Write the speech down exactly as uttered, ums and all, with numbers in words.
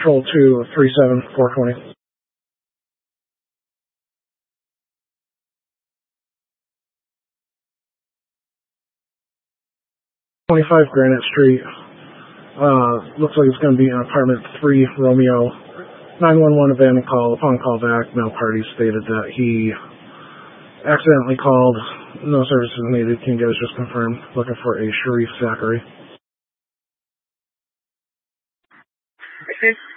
Control two three seven four twenty. twenty-five Granite Street. Uh, looks like it's going to be in apartment three, Romeo. nine one one abandoned call. Upon call back, male party stated that he accidentally called. No services needed. Can you guys just confirm? Looking for a Sharif Zachary. Six